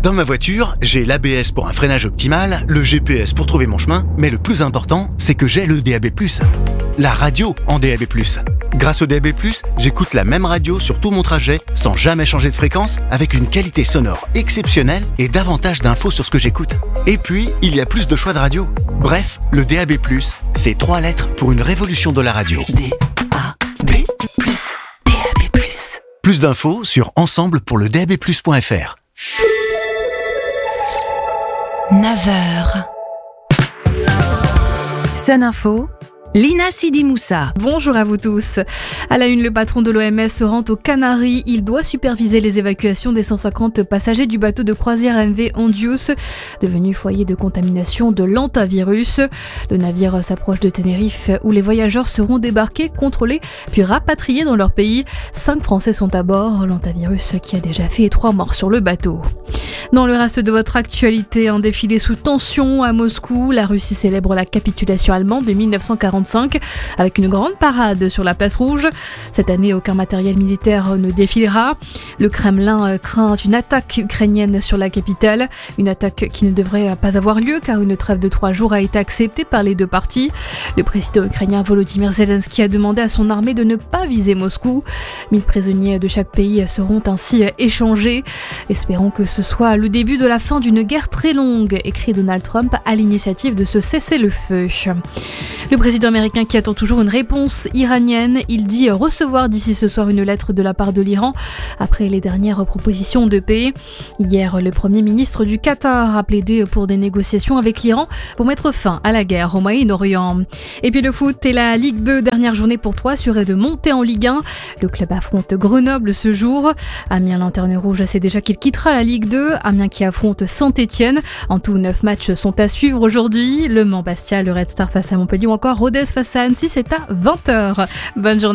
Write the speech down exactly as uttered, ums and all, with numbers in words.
Dans ma voiture, j'ai l'A B S pour un freinage optimal, le G P S pour trouver mon chemin, mais le plus important, c'est que j'ai le D A B plus. La radio en D A B plus. Grâce au D A B plus, j'écoute la même radio sur tout mon trajet, sans jamais changer de fréquence, avec une qualité sonore exceptionnelle et davantage d'infos sur ce que j'écoute. Et puis, il y a plus de choix de radio. Bref, le D A B plus, c'est trois lettres pour une révolution de la radio. D A B plus, D A B plus. Plus d'infos sur ensemble pour le D A B plus point F R. neuf heures. Sun Info, Lina Sidi Moussa. Bonjour à vous tous. À la une, le patron de l'O M S se rend aux Canaries. Il doit superviser les évacuations des cent cinquante passagers du bateau de croisière M V Ondius, devenu foyer de contamination de l'hantavirus. Le navire s'approche de Tenerife où les voyageurs seront débarqués, contrôlés, puis rapatriés dans leur pays. Cinq Français sont à bord, l'hantavirus qui a déjà fait trois morts sur le bateau. Dans le reste de votre actualité, un défilé sous tension à Moscou. La Russie célèbre la capitulation allemande de dix-neuf cent quarante-cinq avec une grande parade sur la place rouge. Cette année, aucun matériel militaire ne défilera. Le Kremlin craint une attaque ukrainienne sur la capitale. Une attaque qui ne devrait pas avoir lieu car une trêve de trois jours a été acceptée par les deux parties. Le président ukrainien Volodymyr Zelensky a demandé à son armée de ne pas viser Moscou. Mille prisonniers de chaque pays seront ainsi échangés. Espérons que ce soit le début de la fin d'une guerre très longue, écrit Donald Trump à l'initiative de ce cessez-le-feu. Le président américain qui attend toujours une réponse iranienne, il dit recevoir d'ici ce soir une lettre de la part de l'Iran après les dernières propositions de paix. Hier, le premier ministre du Qatar a plaidé pour des négociations avec l'Iran pour mettre fin à la guerre au Moyen-Orient. Et puis le foot et la Ligue deux, dernière journée pour Troyes serait de monter en Ligue un. Le club affronte Grenoble ce jour. Amiens Lanterne Rouge sait déjà qu'il quittera la Ligue deux. Amiens qui affronte Saint-Étienne. En tout, neuf matchs sont à suivre aujourd'hui. Le Mans Bastia, le Red Star face à Montpellier ou encore Rodez face à Annecy, c'est à vingt heures. Bonne journée.